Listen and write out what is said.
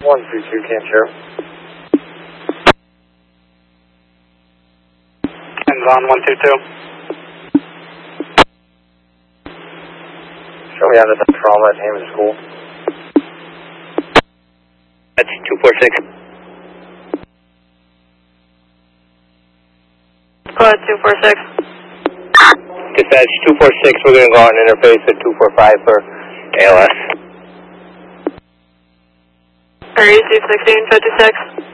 132 Camp Sheriff. Ken's on 122. Show me out of the trauma at Hammond School. That's 246. Go ahead, 246. Dispatch 246, we're going to go on interface with 245 for ALS. Area 216, 56.